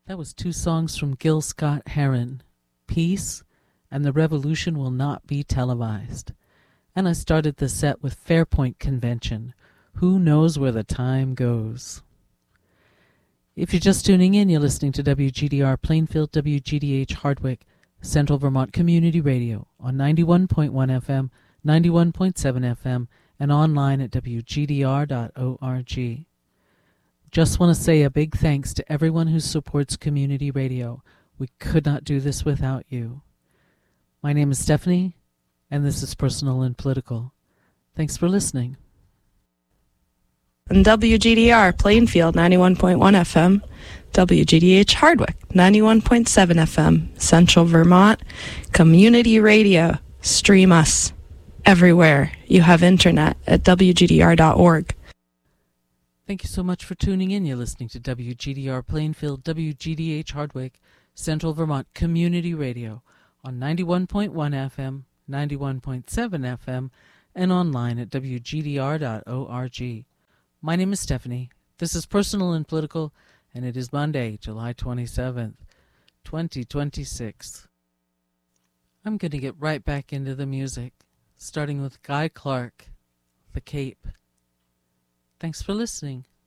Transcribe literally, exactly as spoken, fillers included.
That was two songs from Gil Scott-Heron, Peace and The Revolution Will Not Be Televised. And I started the set with Fairpoint Convention, Who Knows Where the Time Goes. If you're just tuning in, you're listening to W G D R Plainfield, W G D H Hardwick, Central Vermont Community Radio on ninety-one point one F M, ninety-one point seven F M, and online at W G D R dot org. Just want to say a big thanks to everyone who supports community radio. We could not do this without you. My name is Stephanie, and this is Personal and Political. Thanks for listening. And W G D R Plainfield ninety-one point one F M, W G D H Hardwick ninety-one point seven F M, Central Vermont Community Radio. Stream us everywhere you have internet at W G D R dot org. Thank you so much for tuning in. You're listening to W G D R Plainfield, W G D H Hardwick, Central Vermont Community Radio on ninety-one point one F M, ninety-one point seven F M, and online at W G D R dot org. My name is Stephanie. This is Personal and Political, and it is Monday, July twenty-seventh, twenty twenty-six. I'm going to get right back into the music, starting with Guy Clark, The Cape. Thanks for listening.